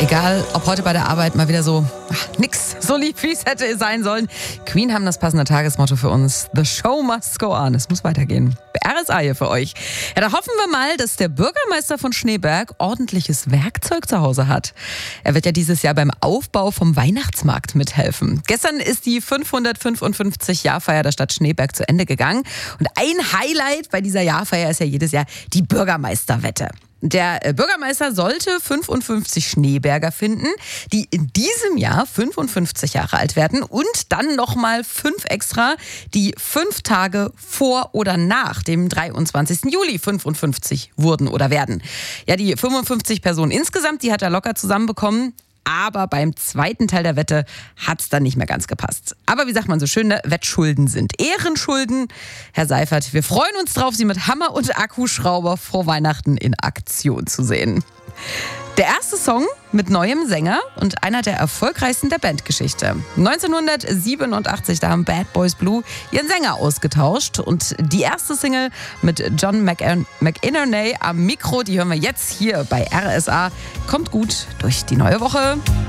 Egal, ob heute bei der Arbeit mal wieder so nix so lieb, wie es hätte sein sollen. Queen haben das passende Tagesmotto für uns. The show must go on. Es muss weitergehen. RSA hier für euch. Ja, da hoffen wir mal, dass der Bürgermeister von Schneeberg ordentliches Werkzeug zu Hause hat. Er wird ja dieses Jahr beim Aufbau vom Weihnachtsmarkt mithelfen. Gestern ist die 555-Jahrfeier der Stadt Schneeberg zu Ende gegangen. Und ein Highlight bei dieser Jahrfeier ist ja jedes Jahr die Bürgermeisterwette. Der Bürgermeister sollte 55 Schneeberger finden, die in diesem Jahr 55 Jahre alt werden und dann nochmal 5 extra, die 5 Tage vor oder nach dem 23. Juli 55 wurden oder werden. Ja, die 55 Personen insgesamt, die hat er locker zusammenbekommen. Aber beim zweiten Teil der Wette hat es dann nicht mehr ganz gepasst. Aber wie sagt man so schön, ne? Wettschulden sind Ehrenschulden. Herr Seifert, wir freuen uns drauf, Sie mit Hammer und Akkuschrauber vor Weihnachten in Aktion zu sehen. Der erste Song mit neuem Sänger und einer der erfolgreichsten der Bandgeschichte. 1987, da haben Bad Boys Blue ihren Sänger ausgetauscht. Und die erste Single mit John McInerney am Mikro, die hören wir jetzt hier bei RSA. Kommt gut durch die neue Woche.